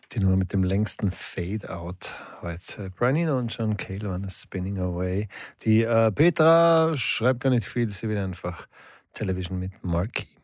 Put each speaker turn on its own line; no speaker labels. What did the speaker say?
Die Nummer mit dem längsten Fade-Out heute. Brian Eno und John Cale waren Spinning Away. Die Petra schreibt gar nicht viel, sie will einfach Television mit Marky.